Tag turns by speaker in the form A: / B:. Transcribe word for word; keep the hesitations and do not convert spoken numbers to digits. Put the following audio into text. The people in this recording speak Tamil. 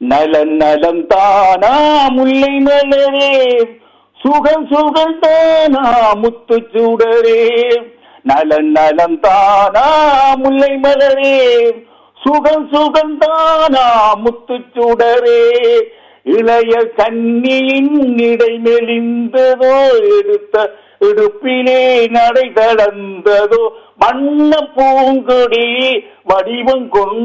A: நலம் நலம் தானா முல்லை மலரே, சுகம் சுகம் தானா முத்து சுடரே. நலம் நலம் தானா முல்லை மலரே, சுகம் சுகம் தானா முத்து சுடரே. இளைய கன்னியின் இடை மெலிந்ததோ, எடுத்த இடுப்பிலே நடை கடந்ததோ, வண்ண பூங்கொடி வடிவம் கொண்டு